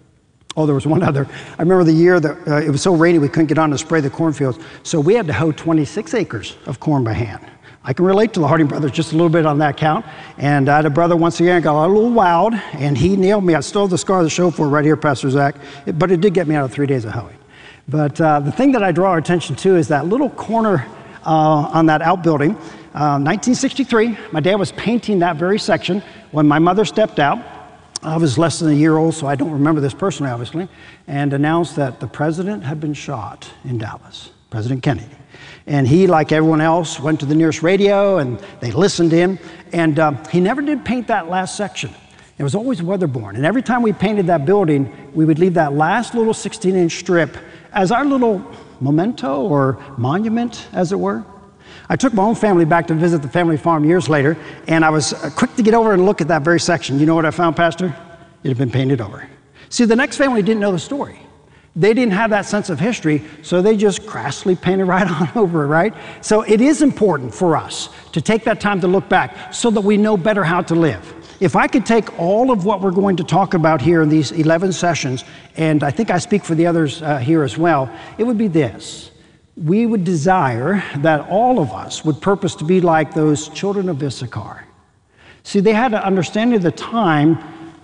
Oh, there was one other. I remember the year that uh, it was so rainy we couldn't get on to spray the cornfields, so we had to hoe twenty-six acres of corn by hand. I can relate to the Harding brothers just a little bit on that count. And I had a brother once again got a little wild, and he nailed me. I still have the scar of the show for right here, Pastor Zach. It, but it did get me out of three days of hoeing. But uh, the thing that I draw our attention to is that little corner uh, on that outbuilding. Uh, nineteen sixty-three, my dad was painting that very section when my mother stepped out. I was less than a year old, so I don't remember this personally, obviously, and announced that the president had been shot in Dallas, President Kennedy. And he, like everyone else, went to the nearest radio, and they listened in. And um, he never did paint that last section. It was always weatherborne. And every time we painted that building, we would leave that last little sixteen inch strip as our little memento or monument, as it were. I took my own family back to visit the family farm years later, and I was quick to get over and look at that very section. You know what I found, Pastor? It had been painted over. See, the next family didn't know the story. They didn't have that sense of history, so they just crassly painted right on over it, right? So it is important for us to take that time to look back so that we know better how to live. If I could take all of what we're going to talk about here in these eleven sessions, and I think I speak for the others uh, here as well, it would be this. We would desire that all of us would purpose to be like those children of Issachar. See, they had an understanding of the time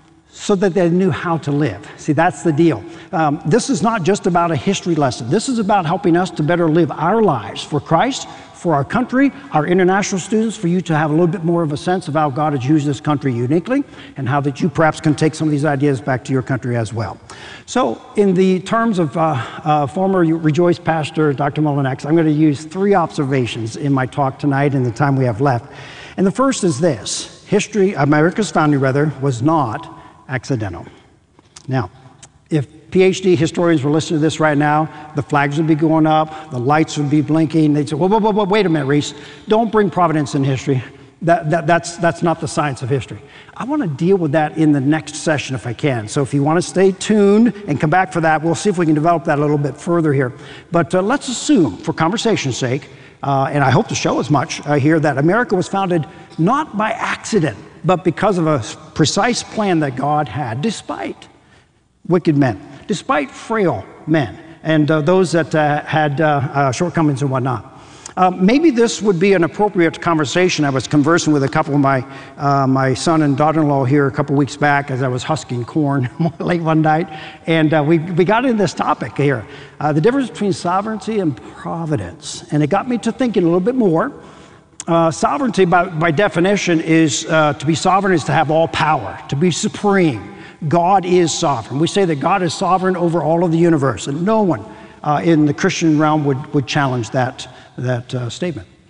so that they knew how to live. See, that's the deal. Um, this is not just about a history lesson. This is about helping us to better live our lives for Christ, for our country, our international students, for you to have a little bit more of a sense of how God has used this country uniquely, and how that you perhaps can take some of these ideas back to your country as well. So in the terms of uh, uh, former Rejoice pastor Doctor Mullinex, I'm going to use three observations in my talk tonight in the time we have left. And the first is this: history, America's founding rather, was not accidental. Now, if PhD historians were listening to this right now, the flags would be going up, the lights would be blinking. They'd say, whoa, whoa, whoa, whoa, wait a minute, Reese. Don't bring providence in history. That, that, that's, that's not the science of history. I want to deal with that in the next session if I can. So if you want to stay tuned and come back for that, we'll see if we can develop that a little bit further here. But uh, let's assume, for conversation's sake, uh, and I hope to show as much uh, here, that America was founded not by accident, but because of a precise plan that God had, despite wicked men, despite frail men, and uh, those that uh, had uh, uh, shortcomings and whatnot. Uh, maybe this would be an appropriate conversation. I was conversing with a couple of my, uh, my son and daughter-in-law here a couple weeks back as I was husking corn late one night, and uh, we, we got into this topic here, uh, the difference between sovereignty and providence. And it got me to thinking a little bit more. Uh, sovereignty, by, by definition, is uh, to be sovereign is to have all power, to be supreme. God is sovereign. We say that God is sovereign over all of the universe, and no one uh, in the Christian realm would, would challenge that, that uh, statement.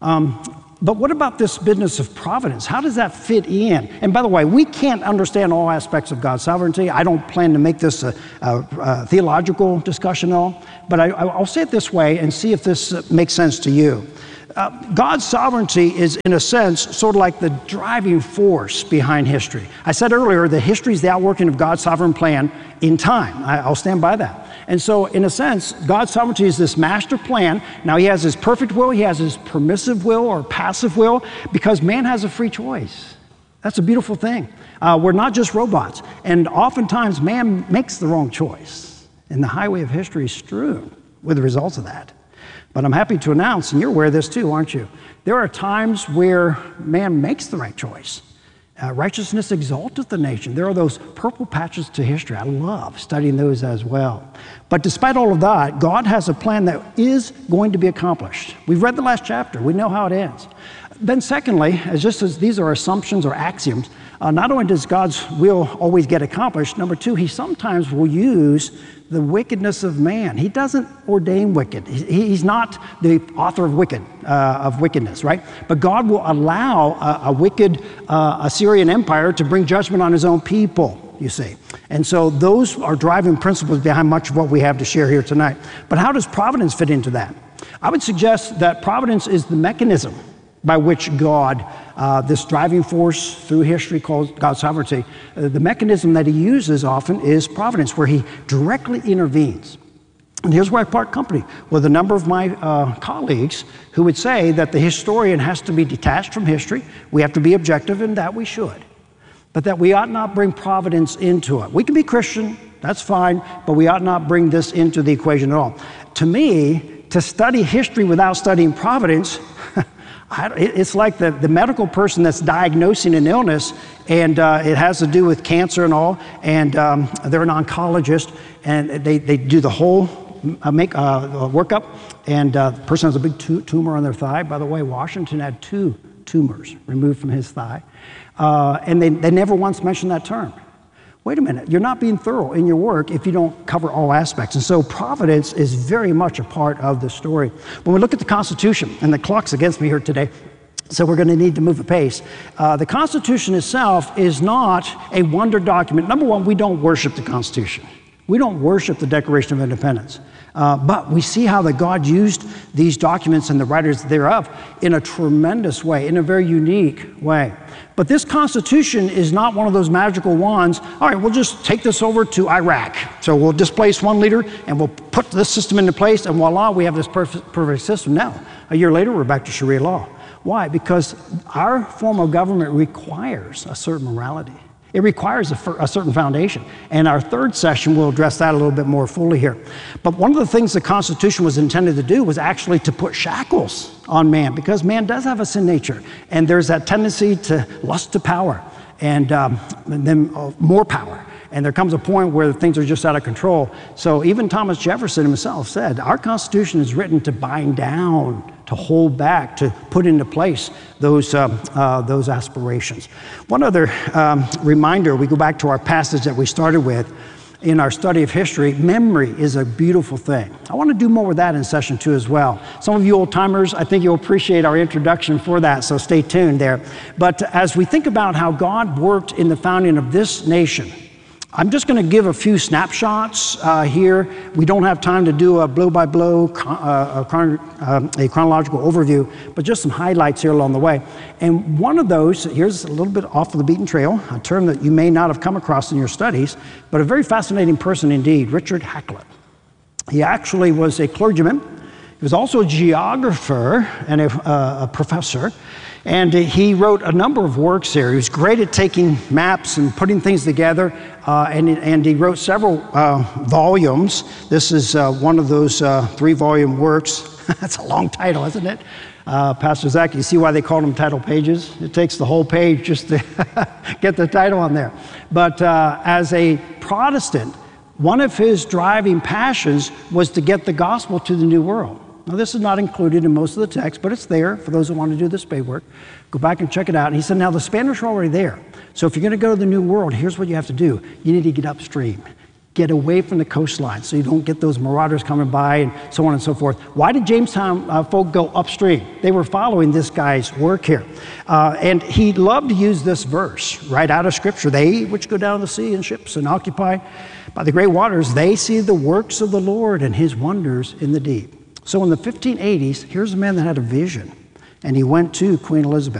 Um, but what about this business of providence? How does that fit in? And by the way, we can't understand all aspects of God's sovereignty. I don't plan to make this a, a, a theological discussion at all, but I, I'll say it this way and see if this makes sense to you. Uh, God's sovereignty is, in a sense, sort of like the driving force behind history. I said earlier that history is the outworking of God's sovereign plan in time. I, I'll stand by that. And so, in a sense, God's sovereignty is this master plan. Now, he has his perfect will, he has his permissive will or passive will, because man has a free choice. That's a beautiful thing. Uh, we're not just robots. And oftentimes, man makes the wrong choice. And the highway of history is strewn with the results of that. But I'm happy to announce, and you're aware of this too, aren't you? There are times where man makes the right choice. Uh, righteousness exalteth the nation. There are those purple patches to history. I love studying those as well. But despite all of that, God has a plan that is going to be accomplished. We've read the last chapter. We know how it ends. Then secondly, as just as these are assumptions or axioms, uh, not only does God's will always get accomplished, number two, he sometimes will use the wickedness of man. He doesn't ordain wicked. He, he's not the author of wicked, uh, of wickedness, right? But God will allow a, a wicked uh, Assyrian empire to bring judgment on his own people, you see. And so those are driving principles behind much of what we have to share here tonight. But how does providence fit into that? I would suggest that providence is the mechanism by which God, uh, this driving force through history called God's sovereignty, uh, the mechanism that he uses often is providence, where he directly intervenes. And here's where I part company with a number of my uh, colleagues who would say that the historian has to be detached from history. We have to be objective, and that we should. But that we ought not bring providence into it. We can be Christian, that's fine, but we ought not bring this into the equation at all. To me, to study history without studying providence, it's like the, the medical person that's diagnosing an illness, and uh, it has to do with cancer and all, and um, they're an oncologist, and they, they do the whole uh, make uh, workup, and uh, the person has a big tu- tumor on their thigh. By the way, Washington had two tumors removed from his thigh, uh, and they, they never once mentioned that term. Wait a minute, you're not being thorough in your work if you don't cover all aspects. And so providence is very much a part of the story. When we look at the Constitution, and the clock's against me here today, so we're going to need to move at pace. Uh, the Constitution itself is not a wonder document. Number one, we don't worship the Constitution. We don't worship the Declaration of Independence. Uh, but we see how that God used these documents and the writers thereof in a tremendous way, in a very unique way. But this Constitution is not one of those magical wands. All right, we'll just take this over to Iraq. So we'll displace one leader and we'll put this system into place, and voila, we have this perfect, perfect system. Now, a year later, we're back to Sharia law. Why? Because our form of government requires a certain morality. It requires a, a certain foundation. And our third session will address that a little bit more fully here. But one of the things the Constitution was intended to do was actually to put shackles on man, because man does have a sin nature. And there's that tendency to lust to power, and, um, and then uh, more power. And there comes a point where things are just out of control. So even Thomas Jefferson himself said, our Constitution is written to bind down, to hold back, to put into place those, uh, uh, those aspirations. One other um, reminder, we go back to our passage that we started with in our study of history. Memory is a beautiful thing. I want to do more with that in session two as well. Some of you old timers, I think you'll appreciate our introduction for that, so stay tuned there. But as we think about how God worked in the founding of this nation, I'm just going to give a few snapshots uh, here. We don't have time to do a blow-by-blow, uh, a, chron- uh, a chronological overview, but just some highlights here along the way. And one of those, here's a little bit off of the beaten trail, a term that you may not have come across in your studies, but a very fascinating person indeed, Richard Hakluyt. He actually was a clergyman. He was also a geographer and a, uh, a professor. And he wrote a number of works here. He was great at taking maps and putting things together, uh, and, and he wrote several uh, volumes. This is uh, one of those uh, three-volume works. That's a long title, isn't it? Uh, Pastor Zach, you see why they call them title pages? It takes the whole page just to get the title on there. But uh, as a Protestant, one of his driving passions was to get the gospel to the New World. Now, this is not included in most of the text, but it's there for those who want to do the spade work. Go back and check it out. And he said, now the Spanish are already there. So if you're going to go to the New World, here's what you have to do. You need to get upstream. Get away from the coastline so you don't get those marauders coming by and so on and so forth. Why did Jamestown uh, folk go upstream? They were following this guy's work here. Uh, and he loved to use this verse right out of Scripture. They which go down the sea in ships and occupy by the great waters, they see the works of the Lord and his wonders in the deep. So in the fifteen eighties, here's a man that had a vision. And he went to Queen Elizabeth.